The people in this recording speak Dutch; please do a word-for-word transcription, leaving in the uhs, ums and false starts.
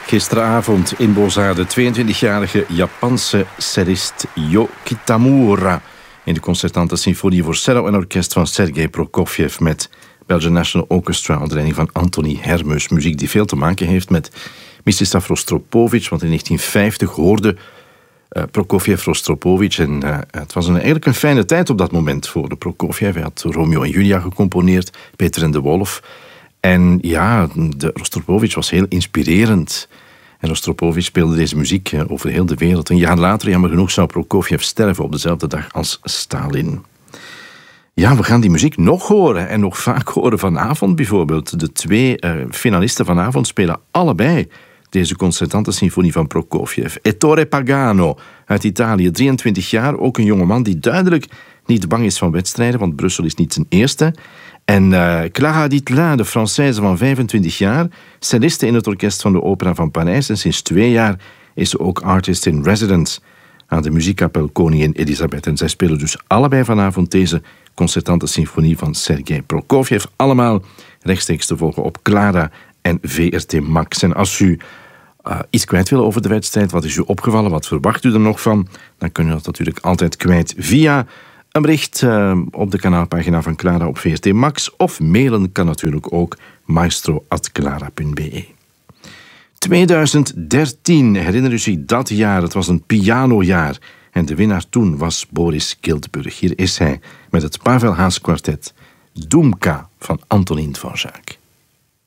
Gisteravond in Boza de tweeëntwintigjarige Japanse cellist Yo Kitamura in de concertante symfonie voor cello en orkest van Sergei Prokofjev met Belgian National Orchestra onder leiding van Anthony Hermes. Muziek die veel te maken heeft met Mstislav Rostropovich, want in negentien vijftig hoorde uh, Prokofjev Rostropovich en uh, het was een, eigenlijk een fijne tijd op dat moment voor de Prokofjev. Hij had Romeo en Julia gecomponeerd, Peter en de Wolf. En ja, de Rostropovich was heel inspirerend. En Rostropovich speelde deze muziek over heel de wereld. Een jaar later, jammer genoeg, zou Prokofjev sterven op dezelfde dag als Stalin. Ja, we gaan die muziek nog horen en nog vaak horen vanavond bijvoorbeeld. De twee uh, finalisten vanavond spelen allebei deze concertante symfonie van Prokofjev. Ettore Pagano uit Italië, drieëntwintig jaar, ook een jongeman die duidelijk niet bang is van wedstrijden, want Brussel is niet zijn eerste. En uh, Clara Ditelin, de Française van vijfentwintig jaar, celliste in het orkest van de Opera van Parijs en sinds twee jaar is ze ook artist in residence aan de muziekkapel Koningin Elisabeth. En zij spelen dus allebei vanavond deze concertante symfonie van Sergei Prokofjev. Allemaal rechtstreeks te volgen op Clara en V R T Max. En als u uh, iets kwijt wil over de wedstrijd, wat is u opgevallen, wat verwacht u er nog van, dan kun je dat natuurlijk altijd kwijt via een bericht uh, op de kanaalpagina van Clara op V R T Max. Of mailen kan natuurlijk ook maestro at clara punt b e. tweeduizend dertien, herinner u zich dat jaar? Het was een pianojaar. En de winnaar toen was Boris Giltburg. Hier is hij met het Pavel Haas kwartet Dumka van Antonin Dvorak.